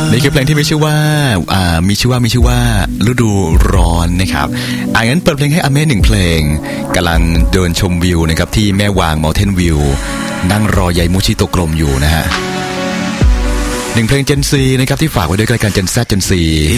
นี่คือเพลงที่มีชื่อว่าฤดูร้อนนะครับงั้นเปิดเพลงให้อาเม่1เพลงกำลังเดินชมวิวนะครับที่แม่วาง Mountain View นั่งรอยายมูชิโตกลมอยู่นะฮะ1เพลง Gen Z นะครับที่ฝากไว้ด้วยกัน Gen Z Gen Z